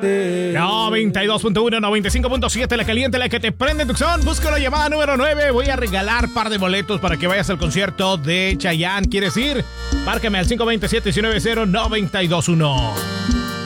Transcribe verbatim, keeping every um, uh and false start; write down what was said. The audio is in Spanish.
noventa y dos punto uno, noventa y cinco punto siete, la caliente, la que te prende Tucson. Busco la llamada número nueve. Voy a regalar par de boletos para que vayas al concierto de Chayanne. ¿Quieres ir? Márcame al cinco dos siete, uno nueve cero, nueve dos uno.